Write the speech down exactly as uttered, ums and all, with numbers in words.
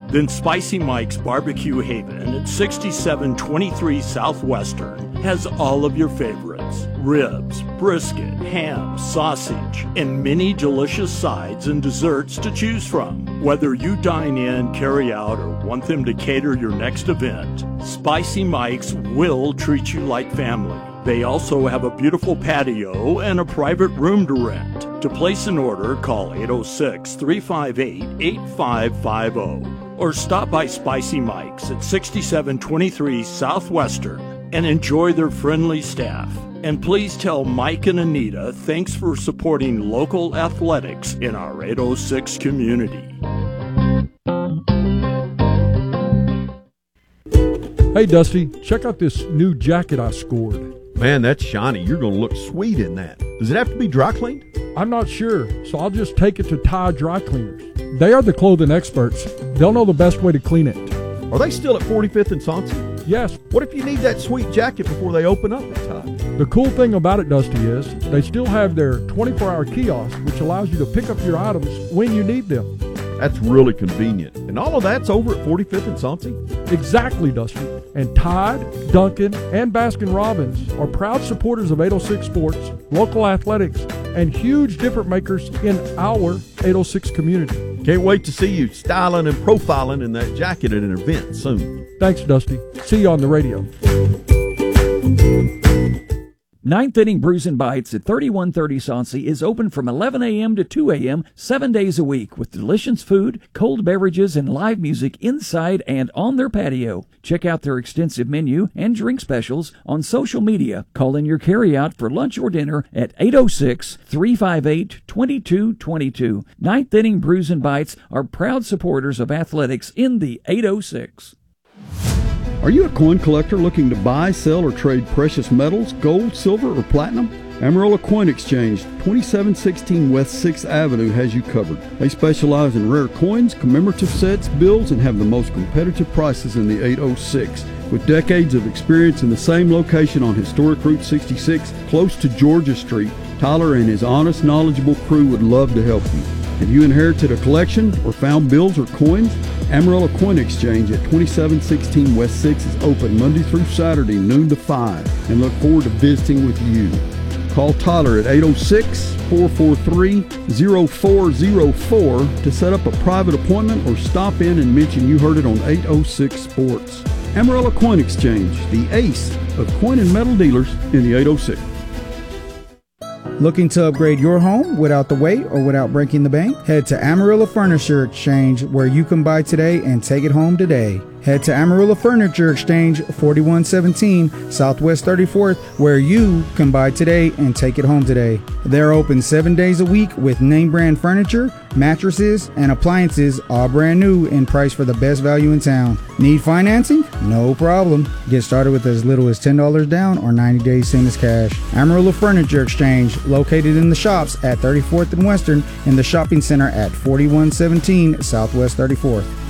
Then Spicy Mike's Barbecue Haven at sixty-seven twenty-three Southwestern has all of your favorites: ribs, brisket, ham, sausage, and many delicious sides and desserts to choose from. Whether you dine in, carry out, or want them to cater your next event, Spicy Mike's will treat you like family. They also have a beautiful patio and a private room to rent. To place an order, call eight oh six, three five eight, eight five five oh or stop by Spicy Mike's at sixty-seven twenty-three Southwestern and enjoy their friendly staff. And please tell Mike and Anita thanks for supporting local athletics in our eight oh six community. Hey, Dusty, check out this new jacket I scored. Man, that's shiny. You're going to look sweet in that. Does it have to be dry cleaned? I'm not sure, so I'll just take it to Tide Dry Cleaners. They are the clothing experts. They'll know the best way to clean it. Are they still at forty-fifth and Sonson? Yes. What if you need that sweet jacket before they open up at Tide? The cool thing about it, Dusty, is they still have their twenty-four hour kiosk, which allows you to pick up your items when you need them. That's really convenient. And all of that's over at forty-fifth and Sonson? Exactly, Dusty. And Tide, Duncan, and Baskin-Robbins are proud supporters of eight oh six Sports, local athletics, and huge difference makers in our eight oh six community. Can't wait to see you styling and profiling in that jacket at an event soon. Thanks, Dusty. See you on the radio. Ninth Inning Brews and Bites at thirty-one thirty Sauncey is open from eleven a.m. to two a.m. seven days a week with delicious food, cold beverages, and live music inside and on their patio. Check out their extensive menu and drink specials on social media. Call in your carryout for lunch or dinner at eight oh six, three five eight, two two two two. Ninth Inning Brews and Bites are proud supporters of athletics in the eight oh six. Are you a coin collector looking to buy, sell, or trade precious metals, gold, silver, or platinum? Amarillo Coin Exchange, twenty-seven sixteen West sixth Avenue has you covered. They specialize in rare coins, commemorative sets, bills, and have the most competitive prices in the eight oh six. With decades of experience in the same location on historic Route sixty-six, close to Georgia Street, Tyler and his honest, knowledgeable crew would love to help you. Have you inherited a collection or found bills or coins? Amarillo Coin Exchange at twenty-seven sixteen West sixth is open Monday through Saturday, noon to five, and look forward to visiting with you. Call Tyler at eight oh six, four four three, oh four oh four to set up a private appointment or stop in and mention you heard it on eight oh six Sports. Amarillo Coin Exchange, the ace of coin and metal dealers in the eight oh six. Looking to upgrade your home without the wait or without breaking the bank? Head to Amarillo Furniture Exchange, where you can buy today and take it home today. Head to Amarillo Furniture Exchange, forty-one seventeen Southwest thirty-fourth, where you can buy today and take it home today. They're open seven days a week with name brand furniture, mattresses, and appliances, all brand new and priced for the best value in town. Need financing? No problem. Get started with as little as ten dollars down or ninety days same as cash. Amarillo Furniture Exchange, located in the shops at thirty-fourth and Western, in the shopping center at forty-one seventeen Southwest thirty-fourth.